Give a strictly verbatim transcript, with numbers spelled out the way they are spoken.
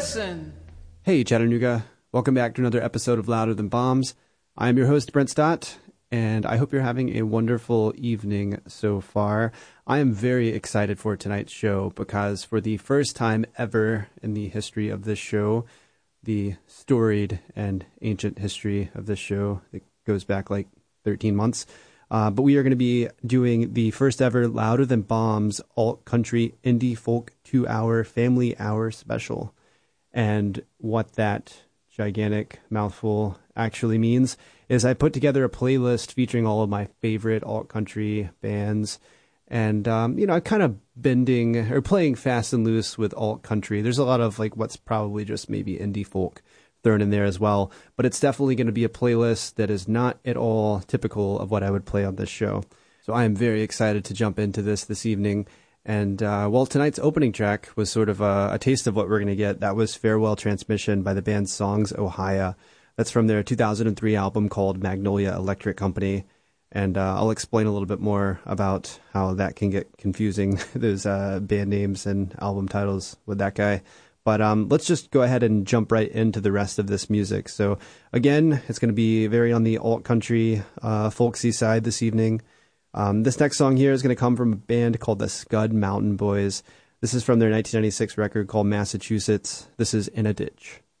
listen. Hey, Chattanooga. Welcome back to another episode of Louder Than Bombs. I'm your host, Brent Stott, and I hope you're having a wonderful evening so far. I am very excited for tonight's show because for the first time ever in the history of this show, the storied and ancient history of this show that goes back like thirteen months, uh, but we are going to be doing the first ever Louder Than Bombs alt country indie folk two hour family hour special. And what that gigantic mouthful actually means is I put together a playlist featuring all of my favorite alt country bands. And, um, you know, kind of bending or playing fast and loose with alt country. There's a lot of like what's probably just maybe indie folk thrown in there as well. But it's definitely going to be a playlist that is not at all typical of what I would play on this show. So I am very excited to jump into this this evening. And, uh, well, tonight's opening track was sort of a, a taste of what we're going to get. That was Farewell Transmission by the band Songs Ohia. That's from their two thousand three album called Magnolia Electric Company. And uh, I'll explain a little bit more about how that can get confusing, those uh, band names and album titles with that guy. But um, let's just go ahead and jump right into the rest of this music. So, again, it's going to be very on the alt country, uh, folksy side this evening. Um, this next song here is going to come from a band called the Scud Mountain Boys. This is from their nineteen ninety-six record called Massachusetts. This is In a Ditch.